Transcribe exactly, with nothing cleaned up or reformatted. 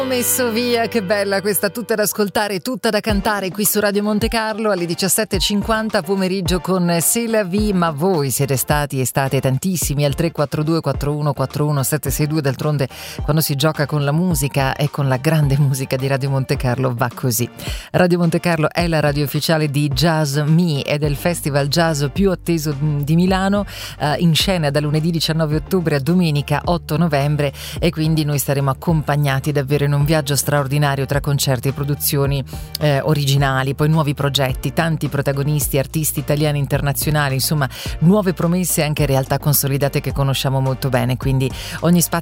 Messo via, che bella questa, tutta da ascoltare, tutta da cantare qui su Radio Monte Carlo alle diciassette e cinquanta pomeriggio con C'est la vie, ma voi siete stati e state tantissimi al tre quattro due quattro uno quattro uno sette sei due. D'altronde quando si gioca con la musica e con la grande musica di Radio Monte Carlo va così. Radio Monte Carlo è la radio ufficiale di Jazz Me ed è il festival jazz più atteso di Milano, eh, in scena da lunedì diciannove ottobre a domenica otto novembre, e quindi noi staremo accompagnati davvero in un viaggio straordinario tra concerti e produzioni eh, originali, poi nuovi progetti, tanti protagonisti, artisti italiani e internazionali, insomma nuove promesse e anche realtà consolidate che conosciamo molto bene, quindi ogni spazio